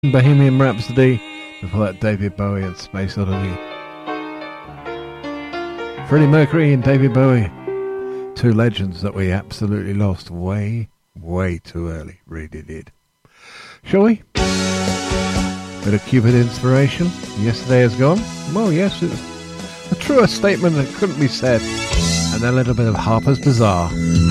Bohemian Rhapsody. Before that, David Bowie and Space Oddity. Freddie Mercury and David Bowie. Two legends that we absolutely lost way too early. Really did. Shall we? Bit of Cupid inspiration. Yesterday is gone. Well, yes, it's a truer statement that couldn't be said. And a little bit of Harper's Bazaar.